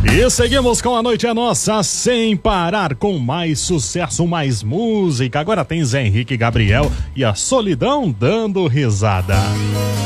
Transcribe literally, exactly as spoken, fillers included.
E seguimos com A Noite é Nossa, sem parar, com mais sucesso, mais música. Agora tem Zé Henrique e Gabriel e a Solidão dando risada.